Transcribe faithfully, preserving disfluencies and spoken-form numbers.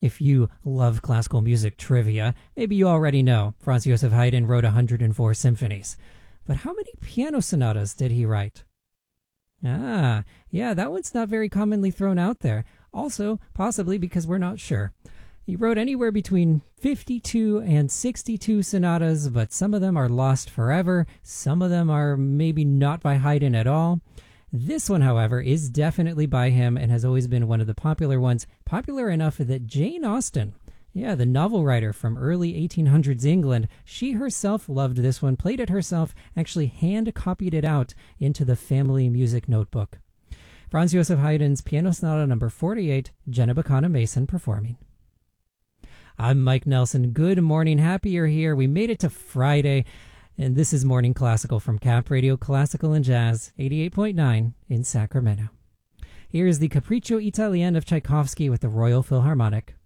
If you love classical music trivia, maybe you already know Franz Joseph Haydn wrote one hundred four symphonies. But how many piano sonatas did he write? Ah, yeah, that one's not very commonly thrown out there. Also, possibly because we're not sure. He wrote anywhere between fifty-two and sixty-two sonatas, but some of them are lost forever. Some of them are maybe not by Haydn at all. This one, however, is definitely by him and has always been one of the popular ones, popular enough that Jane Austen, yeah, the novel writer from early eighteen hundreds England, she herself loved this one, played it herself, actually hand-copied it out into the family music notebook. Franz Joseph Haydn's Piano Sonata number forty-eight, Jenna Bacana Mason performing. I'm Mike Nelson. Good morning. Happy you're here. We made it to Friday. And this is Morning Classical from Cap Radio Classical and Jazz, eighty-eight point nine in Sacramento. Here is the Capriccio Italien of Tchaikovsky with the Royal Philharmonic.